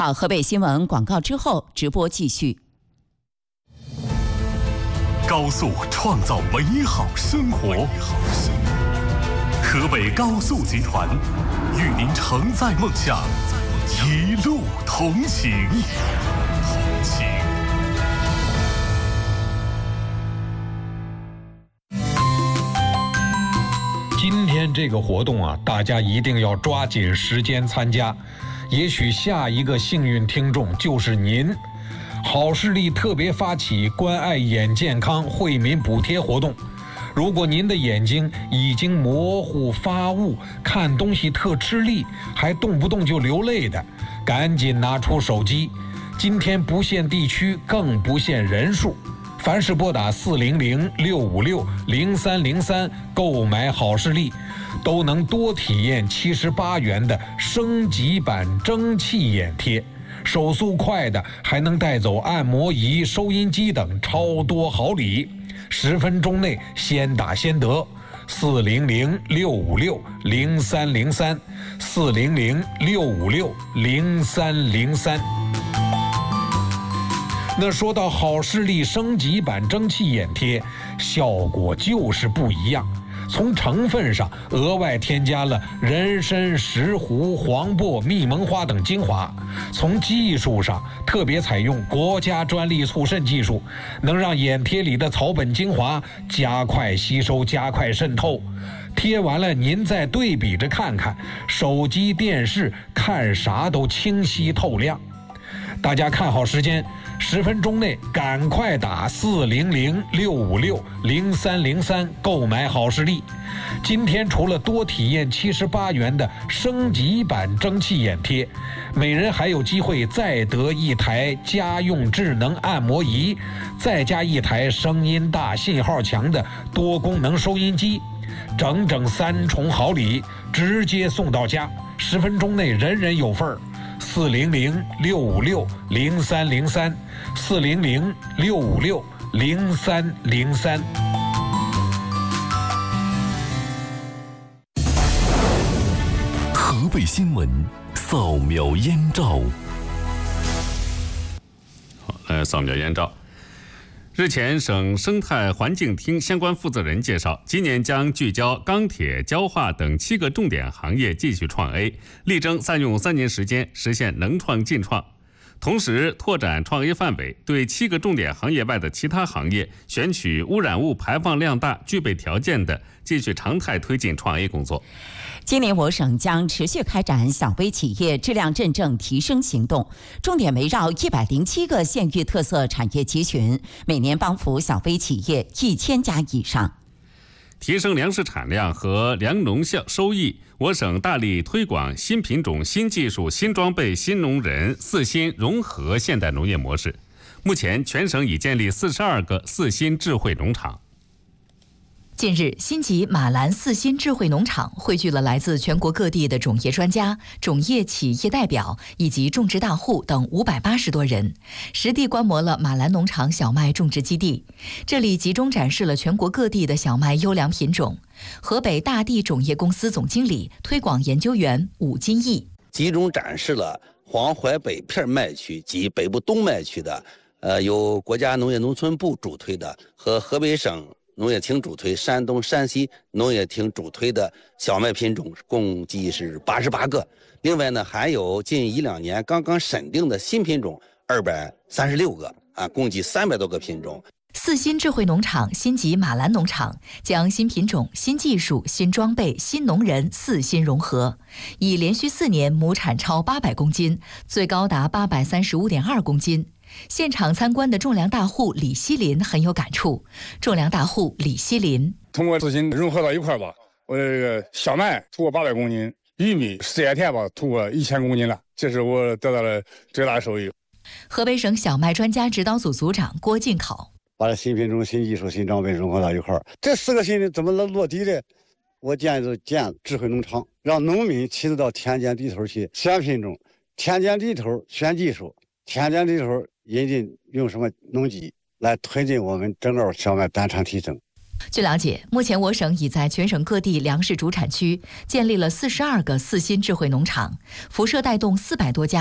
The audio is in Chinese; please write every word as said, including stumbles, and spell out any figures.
好，河北新闻广告之后直播继续。 高速创造美好生活，河北高速集团与您承载梦想，一路同行。同行。 今天这个活动啊，大家一定要抓紧时间参加，也许下一个幸运听众就是您。好视力特别发起关爱眼健康惠民补贴活动，如果您的眼睛已经模糊发雾，看东西特吃力，还动不动就流泪的，赶紧拿出手机。今天不限地区，更不限人数，凡是拨打四零零六五六零三零三购买好视力，都能多体验七十八元的升级版蒸汽眼贴。手速快的还能带走按摩仪、收音机等超多好礼，十分钟内先打先得。四零零六五六零三零三，四零零六五六零三零三。那说到好视力升级版蒸汽眼贴，效果就是不一样。从成分上额外添加了人参、石斛、黄柏、蜜蒙花等精华，从技术上特别采用国家专利促渗技术，能让眼贴里的草本精华加快吸收、加快渗透。贴完了您再对比着看看，手机、电视看啥都清晰透亮。大家看好时间，十分钟内赶快打四零零六五六零三零三购买好视力。今天除了多体验七十八元的升级版蒸汽眼贴，每人还有机会再得一台家用智能按摩仪，再加一台声音大、信号强的多功能收音机，整整三重好礼，直接送到家，十分钟内人人有份儿。四零零六五六零三零三，四零零六五六零三零三。 河北新闻扫描燕赵。 好，来扫描燕赵。日前，省生态环境厅相关负责人介绍，今年将聚焦钢铁、焦化等七个重点行业继续创 A， 力争再用三年时间实现能创尽创。同时，拓展创 A 范围，对七个重点行业外的其他行业选取污染物排放量大、具备条件的，继续常态推进创 A 工作。 今年我省将持续开展小微企业质量认证提升行动，重点围绕一百零七个县域特色产业集群，每年帮扶小微企业一千家以上。 提升粮食产量和粮农效收益，我省大力推广新品种、新技术、新装备、新农人四新融合现代农业模式。目前，全省已建立四十二个四新智慧农场。 近日，新集马兰四新智慧农场汇聚了来自全国各地的种业专家、种业企业代表以及种植大户等五百八十多人，实地观摩了马兰农场小麦种植基地。这里集中展示了全国各地的小麦优良品种。河北大地种业公司总经理、推广研究员武金义集中展示了黄淮北片麦区及北部东麦区的，呃，由国家农业农村部主推的和河北省农业厅主推、山东、山西农业厅主推的小麦品种，共计是八十八个。另外呢，还有近一两年刚刚审定的新品种二百三十六个啊，共计三百多个品种。 四新智慧农场新集马兰农场将新品种、新技术、新装备、新农人四新融合，已连续四年亩产超八百公斤，最高达八百三十五点二公斤。现场参观的种粮大户李希林很有感触。种粮大户李希林： 通过四新融合到一块吧，我这个小麦突破八百公斤，玉米事业田吧突破一千公斤了，这是我得到了最大的收益。 河北省小麦专家指导组组长郭进考： 把这新品种、新技术、新装备融合到一块儿，这四个新的怎么能落地的？我建议建智慧农场，让农民亲自到田间地头去选品种，田间地头选技术，田间地头引进用什么农机来推进我们整个小麦单产提升。 据了解，目前我省已在全省各地粮食主产区建立了四十二个四新智慧农场，辐射带动四百多家